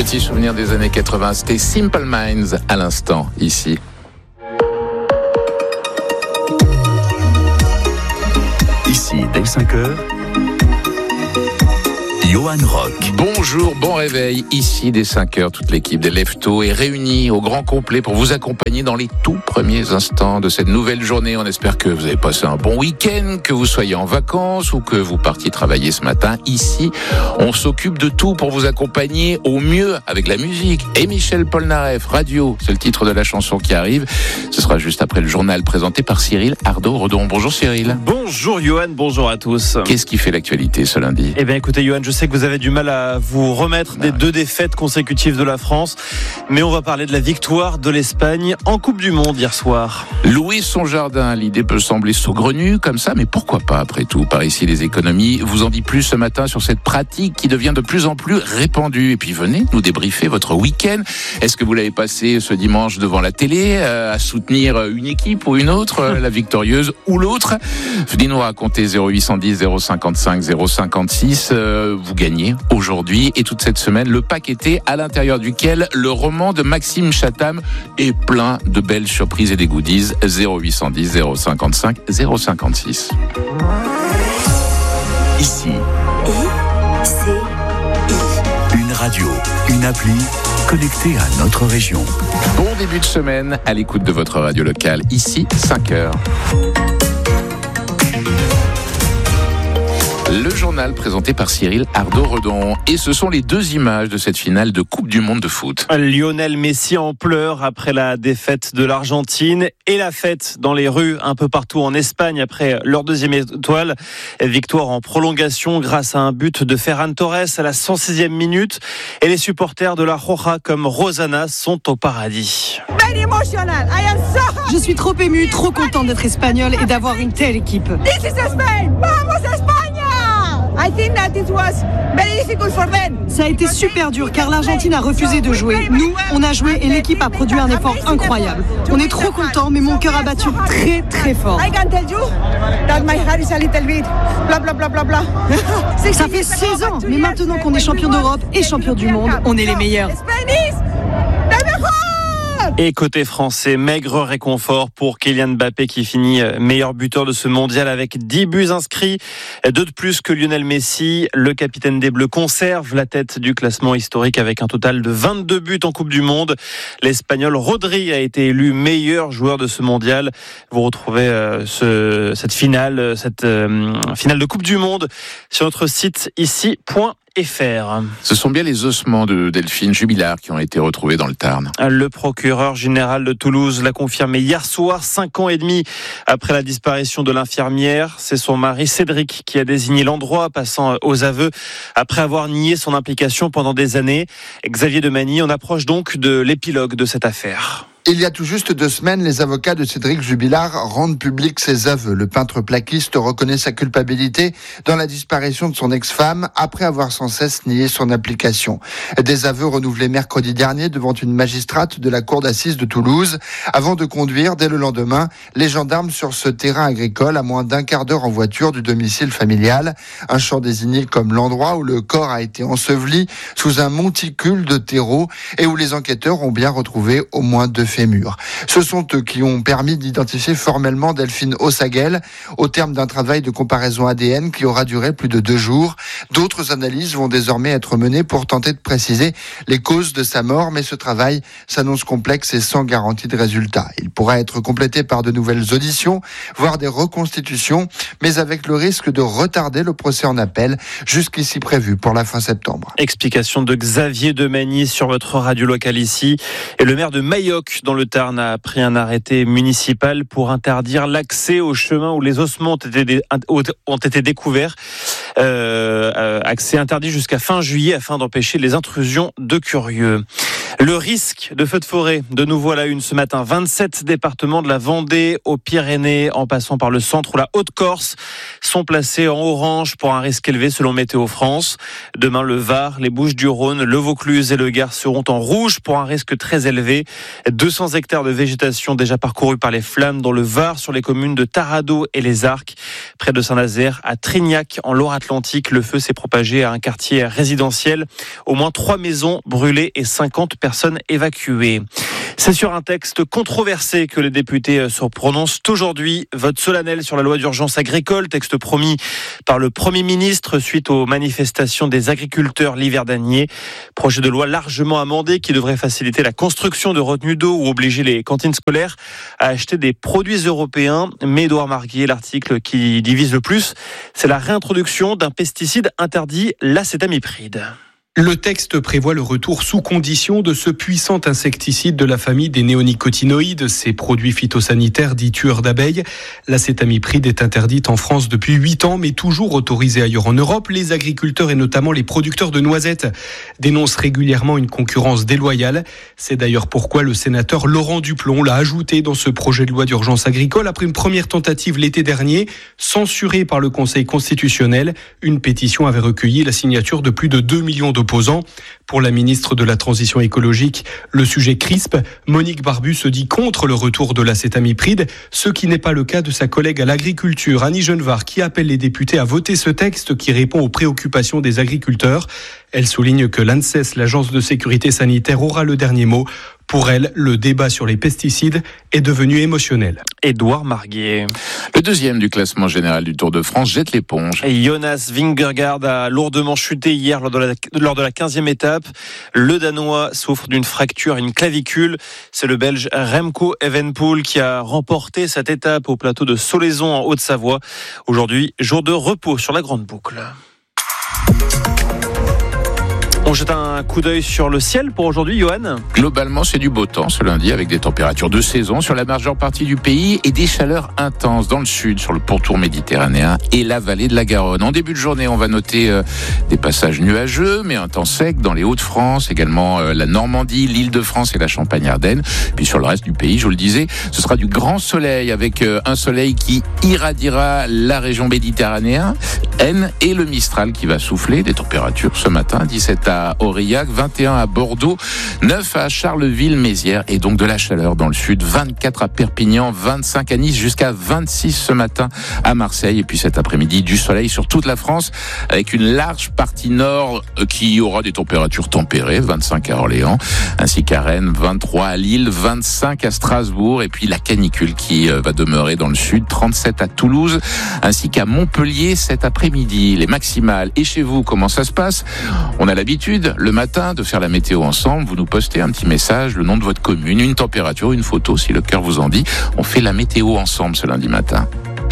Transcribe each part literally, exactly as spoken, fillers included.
Petit souvenir des années quatre-vingts, c'était Simple Minds à l'instant, ici. Ici, dès cinq heures, Johan Rock. Bonjour, bon réveil. Ici, dès cinq heures, toute l'équipe des Leftos est réunie au grand complet pour vous accompagner dans les tout premiers instants de cette nouvelle journée. On espère que vous avez passé un bon week-end, que vous soyez en vacances ou que vous partiez travailler ce matin. Ici, on s'occupe de tout pour vous accompagner au mieux avec la musique. Et Michel Polnareff, Radio, c'est le titre de la chanson qui arrive. Ce sera juste après le journal présenté par Cyril Ardo-Redon. Bonjour Cyril. Bonjour Johan, bonjour à tous. Qu'est-ce qui fait l'actualité ce lundi ? Eh bien écoutez Johan, je sais que vous avez du mal à vous remettre des deux défaites consécutives de la France, mais on va parler de la victoire de l'Espagne en Coupe du Monde hier soir. Louer son jardin, l'idée peut sembler saugrenue comme ça, mais pourquoi pas après tout ? Par ici les économies vous en dit plus ce matin sur cette pratique qui devient de plus en plus répandue. Et puis venez nous débriefer votre week-end. Est-ce que vous l'avez passé ce dimanche devant la télé euh, à soutenir une équipe ou une autre, euh, la victorieuse ou l'autre ? Venez nous raconter zéro huit cent dix zéro cinquante-cinq zéro cinquante-six. Euh, vous gagnez aujourd'hui et toute cette semaine le pack été à l'intérieur duquel le roman de Maxime Chatham est plein de belles surprises et des goodies. Zéro huit cent dix zéro cinquante-cinq zéro cinquante-six. Ici, I, C, I. une radio, une appli connectée à notre région. Bon début de semaine à l'écoute de votre radio locale. Ici, cinq heures. Le journal présenté par Cyril Ardo-Redon. Et ce sont les deux images de cette finale de Coupe du Monde de foot. Lionel Messi en pleurs après la défaite de l'Argentine et la fête dans les rues un peu partout en Espagne après leur deuxième étoile. Victoire en prolongation grâce à un but de Ferran Torres à la cent sixième minute. Et les supporters de la Roja comme Rosana sont au paradis. Je suis trop émue, trop contente d'être espagnole et d'avoir une telle équipe. This is Spain! Vamos España! I think that it was very difficult for them. Ça a été super dur car l'Argentine a refusé de jouer. Nous, on a joué et l'équipe a produit un effort incroyable. On est trop contents, mais mon cœur a battu très très fort. I can tell you that my heart is a little bit bla bla bla bla bla. Ça fait seize ans, mais maintenant qu'on est champion d'Europe et champion du monde, on est les meilleurs. Spain is the mejor! Et côté français, maigre réconfort pour Kylian Mbappé qui finit meilleur buteur de ce mondial avec dix buts inscrits, deux de plus que Lionel Messi. Le capitaine des Bleus conserve la tête du classement historique avec un total de vingt-deux buts en Coupe du Monde. L'Espagnol Rodri a été élu meilleur joueur de ce mondial. Vous retrouvez euh, ce, cette finale, cette euh, finale de Coupe du Monde sur notre site ici point F R. Ce sont bien les ossements de Delphine Jubilard qui ont été retrouvés dans le Tarn. Le procureur général de Toulouse l'a confirmé hier soir, cinq ans et demi après la disparition de l'infirmière. C'est son mari Cédric qui a désigné l'endroit, passant aux aveux après avoir nié son implication pendant des années. Xavier Demagny, on approche donc de l'épilogue de cette affaire. Il y a tout juste deux semaines, les avocats de Cédric Jubilard rendent publics ses aveux. Le peintre plaquiste reconnaît sa culpabilité dans la disparition de son ex-femme après avoir sans cesse nié son implication. Des aveux renouvelés mercredi dernier devant une magistrate de la cour d'assises de Toulouse avant de conduire dès le lendemain les gendarmes sur ce terrain agricole à moins d'un quart d'heure en voiture du domicile familial. Un champ désigné comme l'endroit où le corps a été enseveli sous un monticule de terreau et où les enquêteurs ont bien retrouvé au moins deux fémur. Ce sont eux qui ont permis d'identifier formellement Delphine Ossaguel au terme d'un travail de comparaison A D N qui aura duré plus de deux jours. D'autres analyses vont désormais être menées pour tenter de préciser les causes de sa mort, mais ce travail s'annonce complexe et sans garantie de résultat. Il pourra être complété par de nouvelles auditions, voire des reconstitutions, mais avec le risque de retarder le procès en appel, jusqu'ici prévu pour la fin septembre. Explication de Xavier Demagny sur votre radio locale ici. Et le maire de Mailloc, dans le Tarn, a pris un arrêté municipal pour interdire l'accès au chemin où les ossements ont été, dé- ont été découverts. Euh, accès interdit jusqu'à fin juillet afin d'empêcher les intrusions de curieux. Le risque de feux de forêt, de nouveau à la une ce matin. vingt-sept départements de la Vendée aux Pyrénées, en passant par le centre ou la Haute-Corse, sont placés en orange pour un risque élevé selon Météo France. Demain, le Var, les Bouches-du-Rhône, le Vaucluse et le Gard seront en rouge pour un risque très élevé. deux cents hectares de végétation déjà parcourus par les flammes dans le Var, sur les communes de Taradot et les Arcs. Près de Saint-Nazaire, à Trignac, en Loire-Atlantique, le feu s'est propagé à un quartier résidentiel. Au moins trois maisons brûlées et cinquante personnes évacuées. C'est sur un texte controversé que les députés se prononcent aujourd'hui. Vote solennel sur la loi d'urgence agricole, texte promis par le Premier ministre suite aux manifestations des agriculteurs l'hiver dernier. Projet de loi largement amendé qui devrait faciliter la construction de retenues d'eau ou obliger les cantines scolaires à acheter des produits européens. Mais Édouard Marguier, l'article qui divise le plus, c'est la réintroduction d'un pesticide interdit, l'acétamipride. Le texte prévoit le retour sous condition de ce puissant insecticide de la famille des néonicotinoïdes, ces produits phytosanitaires dits tueurs d'abeilles. L'acétamipride est interdite en France depuis huit ans, mais toujours autorisée ailleurs en Europe. Les agriculteurs et notamment les producteurs de noisettes dénoncent régulièrement une concurrence déloyale. C'est d'ailleurs pourquoi le sénateur Laurent Duplon l'a ajouté dans ce projet de loi d'urgence agricole après une première tentative l'été dernier, censurée par le Conseil constitutionnel. Une pétition avait recueilli la signature de plus de deux millions de opposants. Pour la ministre de la Transition écologique, le sujet crispe. Monique Barbu se dit contre le retour de l'acétamipride, ce qui n'est pas le cas de sa collègue à l'agriculture, Annie Genevard, qui appelle les députés à voter ce texte qui répond aux préoccupations des agriculteurs. Elle souligne que l'ANSES, l'agence de sécurité sanitaire, aura le dernier mot. Pour elle, le débat sur les pesticides est devenu émotionnel. Édouard Marguier. Le deuxième du classement général du Tour de France jette l'éponge. Et Jonas Vingegaard a lourdement chuté hier lors de la, lors de la quinzième étape. Le Danois souffre d'une fracture à une clavicule. C'est le Belge Remco Evenepoel qui a remporté cette étape au plateau de Solaison en Haute-Savoie. Aujourd'hui, jour de repos sur la grande boucle. On jette un coup d'œil sur le ciel pour aujourd'hui, Johan. Globalement, c'est du beau temps ce lundi avec des températures de saison sur la majeure partie du pays et des chaleurs intenses dans le sud, sur le pourtour méditerranéen et la vallée de la Garonne. En début de journée, on va noter euh, des passages nuageux, mais un temps sec dans les Hauts-de-France, également euh, la Normandie, l'Île-de-France et la Champagne-Ardenne. Puis sur le reste du pays, je vous le disais, ce sera du grand soleil avec euh, un soleil qui irradiera la région méditerranéenne et le Mistral qui va souffler. Des températures ce matin, dix-sept à Aurillac, vingt et un à Bordeaux, neuf à Charleville-Mézières et donc de la chaleur dans le sud, vingt-quatre à Perpignan, vingt-cinq à Nice, jusqu'à vingt-six ce matin à Marseille. Et puis cet après-midi, du soleil sur toute la France avec une large partie nord qui aura des températures tempérées, vingt-cinq à Orléans, ainsi qu'à Rennes, vingt-trois à Lille, vingt-cinq à Strasbourg et puis la canicule qui va demeurer dans le sud, trente-sept à Toulouse, ainsi qu'à Montpellier cet après-midi. Les maximales. Et chez vous, comment ça se passe? On a l'habitude le matin de faire la météo ensemble. Vous nous postez un petit message, le nom de votre commune, une température, une photo si le cœur vous en dit. On fait la météo ensemble ce lundi matin.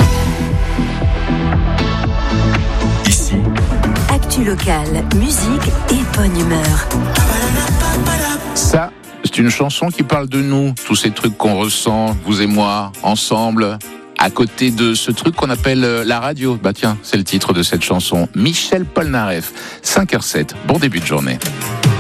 Ici, Actu locale, musique et bonne humeur. Ça, c'est une chanson qui parle de nous, tous ces trucs qu'on ressent, vous et moi, ensemble, à côté de ce truc qu'on appelle la radio. Bah tiens, c'est le titre de cette chanson. Michel Polnareff, cinq heures zéro sept. Bon début de journée.